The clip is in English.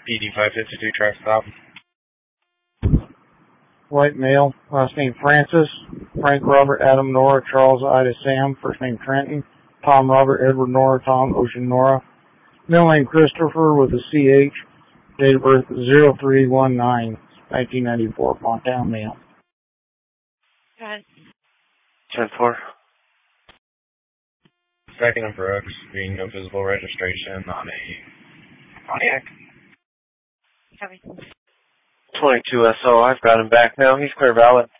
PD 552 track stop. White male, last name Francis, Frank Robert Adam Nora Charles Ida Sam, first name Trenton, Tom Robert Edward Nora Tom Ocean Nora, middle name Christopher with a CH, date of birth 0319, 1994, Fontana male. Good. 10-4. Second and Brooks, being no visible registration on a Pontiac. Copy. 22 SO, I've got him back now. He's clear valid.